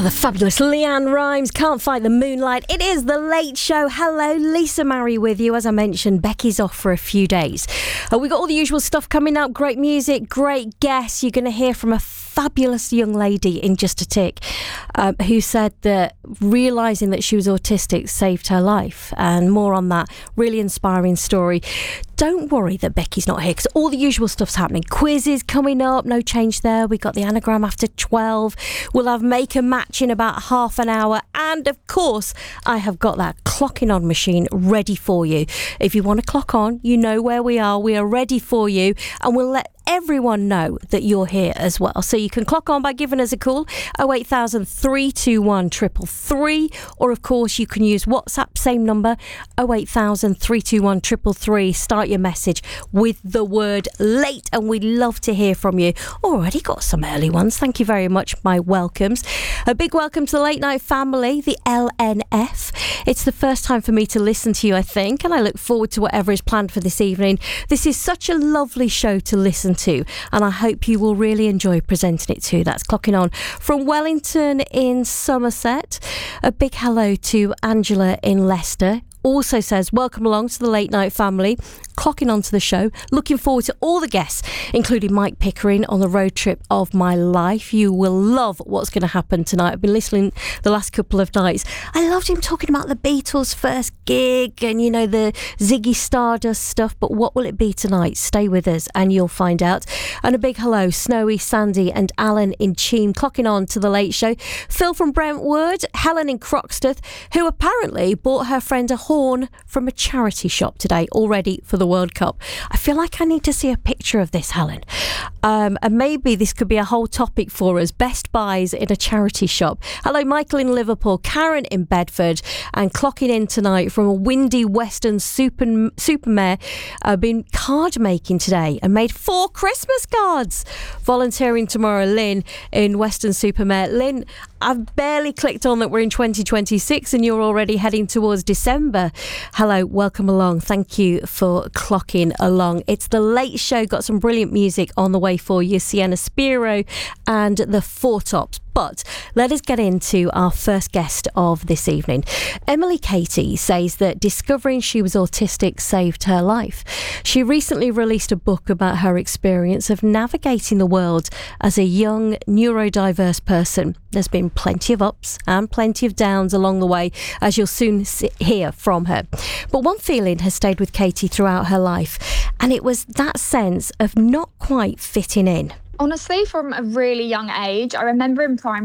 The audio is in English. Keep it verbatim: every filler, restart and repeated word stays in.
the fabulous Leanne Rimes, Can't Fight the Moonlight. It is The Late Show. Hello, Lisa Murray with you. As I mentioned, Becky's off for a few days. Uh, we got all the usual stuff coming up. Great music, great guests. You're going to hear from a fabulous young lady in just a tick um, who said that realising that she was autistic saved her life. And more on that really inspiring story. Don't worry that Becky's not here because all the usual stuff's happening. Quizzes coming up, no change there. We got the anagram after twelve. We'll have Make a Match in about half an hour. And of course, I have got that clocking on machine ready for you. If you want to clock on, you know where we are. We are ready for you. And we'll let everyone know that you're here as well. So you can clock on by giving us a call, oh eight thousand, three two one, three three three. Or of course, you can use WhatsApp, same number, oh eight thousand, three two one, three three three. Start your message with the word late, and we'd love to hear from you. Already got some early ones. Thank you very much. My welcomes. A big welcome to the Late Night family, the L N F. It's the first time for me to listen to you, I think, and I look forward to whatever is planned for this evening. This is such a lovely show to listen to, and I hope you will really enjoy presenting it too. That's clocking on from Wellington in Somerset. A big hello to Angela in Leicester. Also says, welcome along to the Late Night family, clocking onto the show. Looking forward to all the guests, including Mike Pickering on the road trip of my life. You will love what's going to happen tonight. I've been listening the last couple of nights. I loved him talking about the Beatles' first gig and, you know, the Ziggy Stardust stuff. But what will it be tonight? Stay with us and you'll find out. And a big hello, Snowy, Sandy and Alan in Cheam, clocking on to the Late Show. Phil from Brentwood, Helen in Croxteth, who apparently bought her friend a horn from a charity shop today, all ready for the World Cup. I feel like I need to see a picture of this, Helen. Um, and maybe this could be a whole topic for us. Best buys in a charity shop. Hello, Michael in Liverpool, Karen in Bedford, and clocking in tonight from a windy Western super, supermare. I've uh, been card making today and made four Christmas cards. Volunteering tomorrow, Lynn in Western Supermare. Lynn, I've barely clicked on that we're in twenty twenty-six and you're already heading towards December. Hello, welcome along. Thank you for clocking along. It's The Late Show. Got some brilliant music on the way for you. Sienna Spiro and the Four Tops. But let us get into our first guest of this evening. Emily Katie says that discovering she was autistic saved her life. She recently released a book about her experience of navigating the world as a young neurodiverse person. There's been plenty of ups and plenty of downs along the way, as you'll soon hear from her. But one feeling has stayed with Katie throughout her life, and it was that sense of not quite fitting in. Honestly, from a really young age, I remember in primary